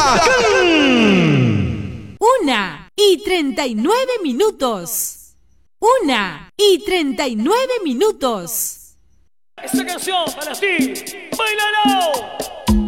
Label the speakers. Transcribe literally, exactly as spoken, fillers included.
Speaker 1: Huracán.
Speaker 2: Una y treinta y nueve minutos. Una y treinta y nueve minutos.
Speaker 3: Esta canción para ti, bailalo.